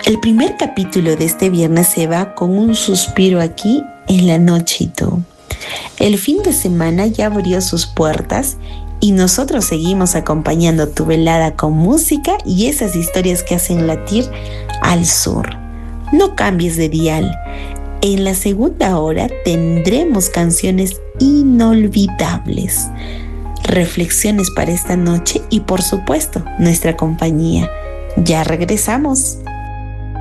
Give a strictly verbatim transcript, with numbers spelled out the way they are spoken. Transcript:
El primer capítulo de este viernes se va con un suspiro aquí en la noche y tú. El fin de semana ya abrió sus puertas y nosotros seguimos acompañando tu velada con música y esas historias que hacen latir al sur. No cambies de dial. En la segunda hora tendremos canciones inolvidables, reflexiones para esta noche y por supuesto nuestra compañía. Ya regresamos.